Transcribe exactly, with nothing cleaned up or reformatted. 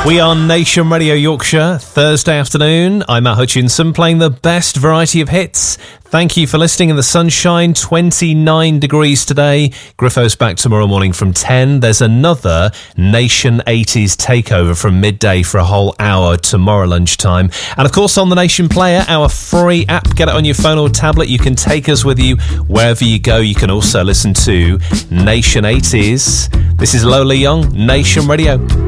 We are Nation Radio Yorkshire, Thursday afternoon. I'm Matt Hutchinson, playing the best variety of hits. Thank you for listening in the sunshine, twenty-nine degrees today. Griffo's back tomorrow morning from ten. There's another Nation eighties takeover from midday for a whole hour tomorrow lunchtime. And of course on the Nation Player, our free app. Get it on your phone or tablet. You can take us with you wherever you go. You can also listen to Nation eighties. This is Lola Young, Nation Radio.